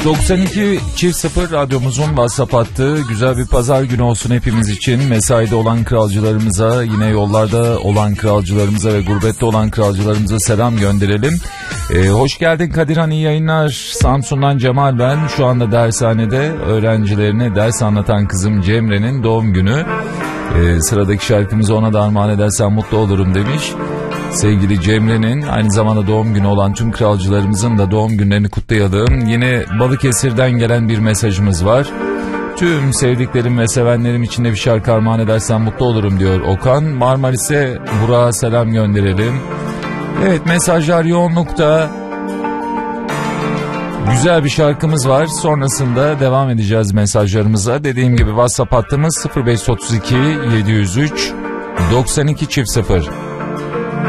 92.0 radyomuzun WhatsApp hattı. Güzel bir pazar günü olsun hepimiz için. Mesaide olan kralcılarımıza, yine yollarda olan kralcılarımıza ve gurbette olan kralcılarımıza selam gönderelim. Hoş geldin Kadirhan, iyi yayınlar. Samsun'dan Cemal ben. Şu anda dershanede öğrencilerine ders anlatan kızım Cemre'nin doğum günü. Sıradaki şarkımızı ona da armağan edersen mutlu olurum demiş. Sevgili Cemre'nin aynı zamanda doğum günü olan tüm kralcılarımızın da doğum günlerini kutlayalım. Yine Balıkesir'den gelen bir mesajımız var. Tüm sevdiklerim ve sevenlerim için de bir şarkı armağan edersen mutlu olurum diyor Okan. Marmaris'e Burak'a selam gönderelim. Evet, mesajlar yoğunlukta. Güzel bir şarkımız var. Sonrasında devam edeceğiz mesajlarımıza. Dediğim gibi WhatsApp hattımız 0532 703 92 0.